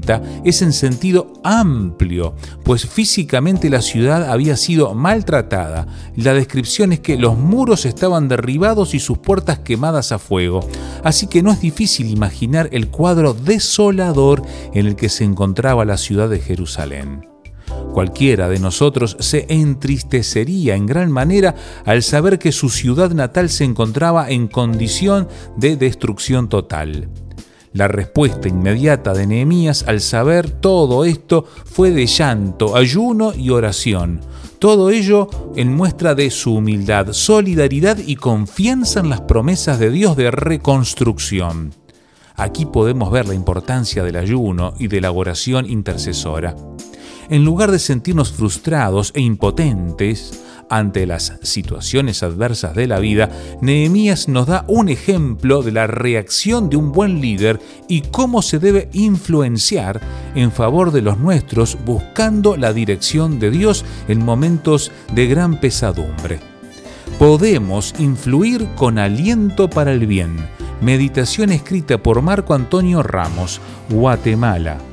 tormenta es en sentido amplio, pues físicamente la ciudad había sido maltratada. La descripción es que los muros estaban derribados y sus puertas quemadas a fuego, así que no es difícil imaginar el cuadro desolador en el que se encontraba la ciudad de Jerusalén. Cualquiera de nosotros se entristecería en gran manera al saber que su ciudad natal se encontraba en condición de destrucción total. La respuesta inmediata de Nehemías al saber todo esto fue de llanto, ayuno y oración. Todo ello en muestra de su humildad, solidaridad y confianza en las promesas de Dios de reconstrucción. Aquí podemos ver la importancia del ayuno y de la oración intercesora. En lugar de sentirnos frustrados e impotentes ante las situaciones adversas de la vida, Nehemías nos da un ejemplo de la reacción de un buen líder y cómo se debe influenciar en favor de los nuestros buscando la dirección de Dios en momentos de gran pesadumbre. Podemos influir con aliento para el bien. Meditación escrita por Marco Antonio Ramos, Guatemala.